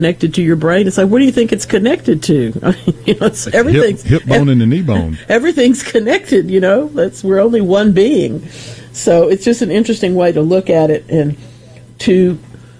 connected to your brain. It's like, what do you think it's connected to? I mean, it's everything's hip bone and the knee bone. Everything's connected. We're only one being. So it's just an interesting way to look at it, and to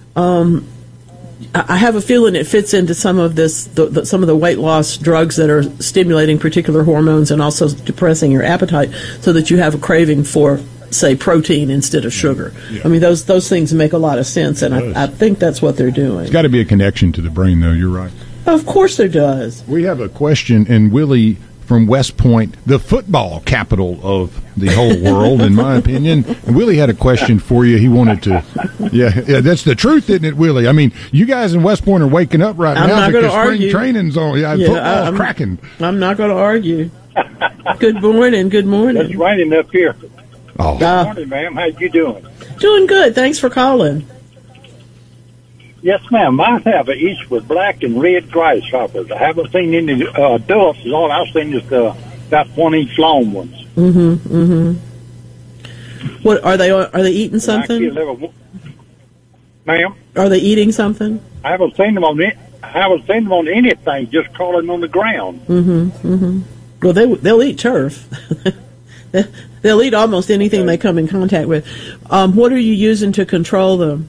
I have a feeling it fits into some of this, some of the weight loss drugs that are stimulating particular hormones and also depressing your appetite, so that you have a craving for, say, protein instead of sugar. Yeah. I mean, those things make a lot of sense, and I think that's what they're doing. There's got to be a connection to the brain, though. You're right. Of course there does. We have a question, and Willie from West Point, the football capital of the whole world, in my opinion. And Willie had a question for you. He wanted to, yeah, that's the truth, isn't it, Willie? I mean, you guys in West Point are waking up right now because spring training's on. Football's cracking. I'm not going to argue. Good morning. Good morning. It's raining up here. Oh. Good morning, ma'am. How you doing? Doing good. Thanks for calling. Yes, ma'am. Mine have each with black and red grasshoppers. I haven't seen any adults. All I've seen is about 1-inch long ones. Mm-hmm. What are they? Are they eating something? Ma'am? Are they eating something? I haven't seen them on anything. Just crawling on the ground. Mm-hmm. Well, they'll eat turf. They'll eat almost anything they come in contact with. What are you using to control them?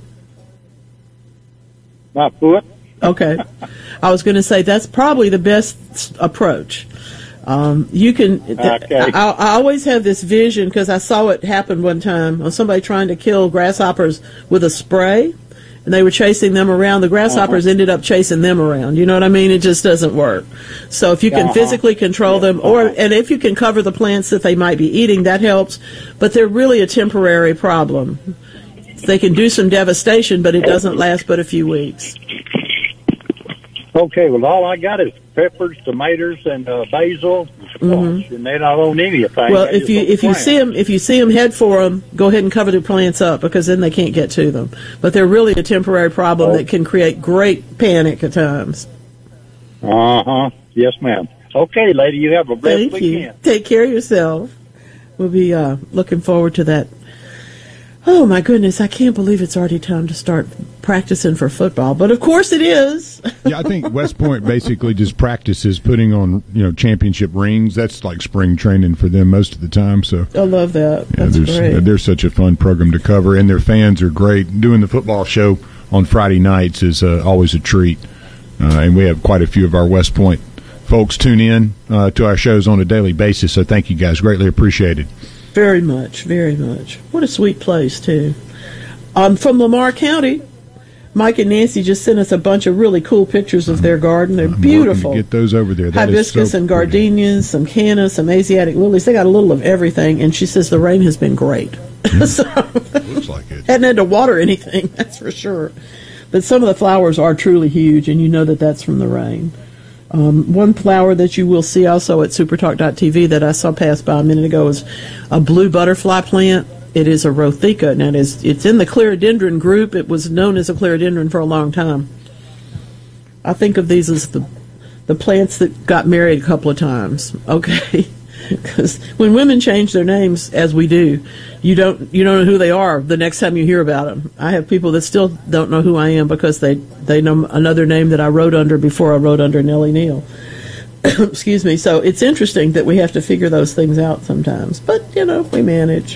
My foot. Okay. I was going to say that's probably the best approach. You can. Okay. I always have this vision, because I saw it happen one time on somebody trying to kill grasshoppers with a spray, and they were chasing them around. The grasshoppers ended up chasing them around. You know what I mean? It just doesn't work. So if you can physically control them, and if you can cover the plants that they might be eating, that helps. But they're really a temporary problem. They can do some devastation, but it doesn't last but a few weeks. Okay, well, all I got is peppers, tomatoes, and basil, and they don't own anything. Well, if you see them, head for them. Go ahead and cover the plants up, because then they can't get to them. But they're really a temporary problem that can create great panic at times. Yes, ma'am. Okay, lady, you have a blessed weekend. You. Take care of yourself. We'll be looking forward to that. Oh, my goodness, I can't believe it's already time to start practicing for football. But, of course, it is. Yeah, I think West Point basically just practices putting on, championship rings. That's like spring training for them most of the time. So I love that. Yeah, That's great. They're such a fun program to cover, and their fans are great. Doing the football show on Friday nights is always a treat. And we have quite a few of our West Point folks tune in to our shows on a daily basis. So thank you guys. Greatly appreciated. Very much, very much. What a sweet place, too. From Lamar County, Mike and Nancy just sent us a bunch of really cool pictures of their garden. They're beautiful. Get those over there. Hibiscus and gardenias, some canna, some Asiatic lilies. They got a little of everything, and she says the rain has been great. So, looks like it. Hadn't had to water anything, that's for sure. But some of the flowers are truly huge, and you know that that's from the rain. One flower that you will see also at supertalk.tv that I saw pass by a minute ago is a blue butterfly plant. It is a Rotheca. Now, it's in the clerodendron group. It was known as a clerodendron for a long time. I think of these as the plants that got married a couple of times, okay? Because when women change their names, as we do, you don't know who they are the next time you hear about them. I have people that still don't know who I am because they know another name that I wrote under before I wrote under Nellie Neal. Excuse me. So it's interesting that we have to figure those things out sometimes. But, we manage.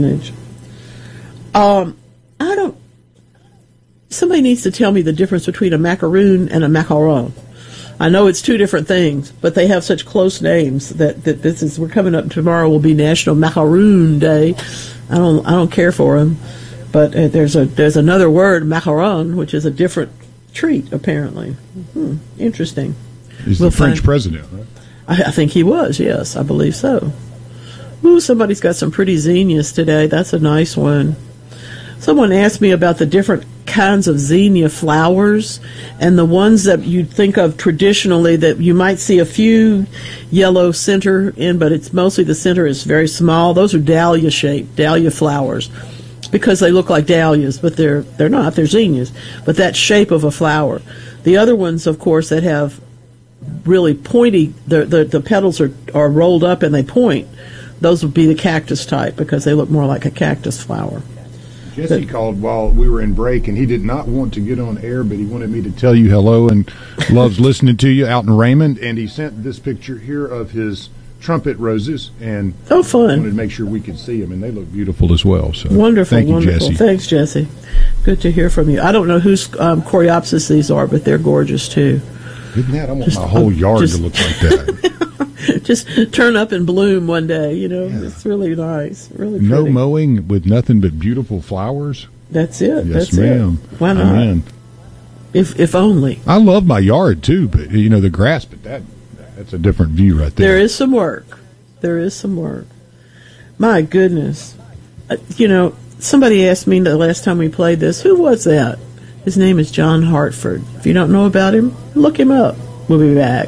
Somebody needs to tell me the difference between a macaroon and a macaron. I know it's two different things, but they have such close names that we're coming up tomorrow will be National Macaroon Day. I don't care for them, but there's another word, macaron, which is a different treat apparently. Interesting. He's the French president, right? I think he was. Yes, I believe so. Ooh, somebody's got some pretty zinnias today. That's a nice one. Someone asked me about the different kinds of zinnia flowers, and the ones that you think of traditionally that you might see a few yellow center in, but it's mostly the center is very small. Those are dahlia-shaped, dahlia flowers, because they look like dahlias, but they're not. They're zinnias, but that shape of a flower. The other ones, of course, that have really pointy, the petals are rolled up and they point. Those would be the cactus type because they look more like a cactus flower. Jesse called while we were in break, and he did not want to get on air, but he wanted me to tell you hello and loves listening to you out in Raymond. And he sent this picture here of his trumpet roses, and Oh, fun. wanted to make sure we could see them, and they look beautiful as well. So Wonderful, thank you, wonderful. Jesse. Thanks, Jesse. Good to hear from you. I don't know whose coreopsis these are, but they're gorgeous too. Isn't that? I want my whole yard to look like that. Just turn up and bloom one day. Yeah. It's really nice, really pretty. No mowing with nothing but beautiful flowers. That's it. Yes, That's ma'am. It. Why not? Amen. If only. I love my yard too, but the grass. But that's a different view right there. There is some work. There is some work. My goodness. Somebody asked me the last time we played this, who was that? His name is John Hartford. If you don't know about him, look him up. We'll be back.